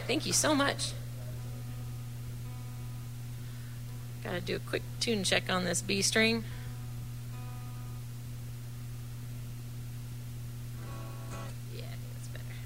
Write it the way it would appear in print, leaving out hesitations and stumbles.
thank you so much. Got to do a quick tune check on this B string.